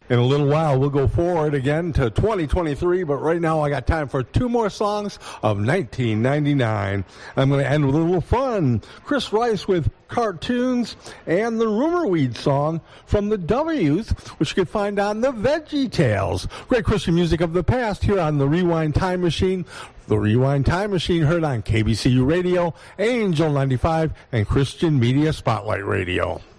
In a little while, we'll go forward again to 2023, but right now I got time for two more songs of 1999. I'm going to end with a little fun. Chris Rice with Cartoons and the Rumor Weed song from the W's, which you can find on the Veggie Tales. Great Christian music of the past here on the Rewind Time Machine. The Rewind Time Machine heard on KBCU Radio, Angel 95, and Christian Media Spotlight Radio.